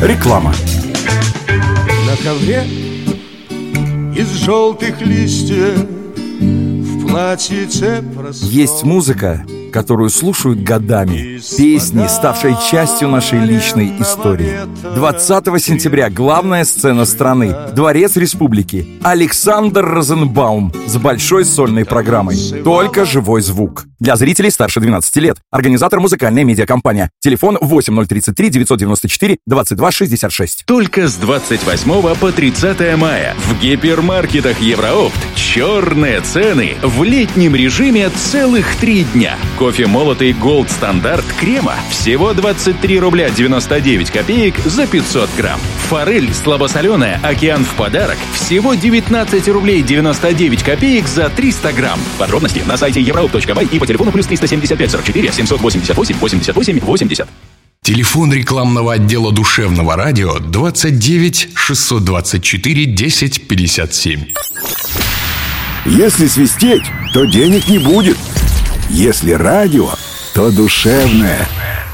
Реклама. На ковре из желтых листьев в платьице простом. Есть музыка, которую слушают годами. Песни, ставшие частью нашей личной истории. 20 сентября главная сцена страны, Дворец Республики. Александр Розенбаум с большой сольной программой. Только живой звук. Для зрителей старше 12 лет. Организатор — музыкальная медиакомпания. Телефон 8033 994 2266. Только с 28 по 30 мая в гипермаркетах Евроопт черные цены в летнем режиме целых 3 дня. Кофе молотый Gold Стандарт крема всего 23 рубля 99 копеек за 500 грамм. Форель слабосоленая «Океан» в подарок всего 19 рублей 99 копеек за 300 грамм. Подробности на сайте europe.by и по телефону плюс 375 44 788 88 80. Телефон рекламного отдела душевного радио 29 624 10 57. Если свистеть, то денег не будет. Если радио, то душевное.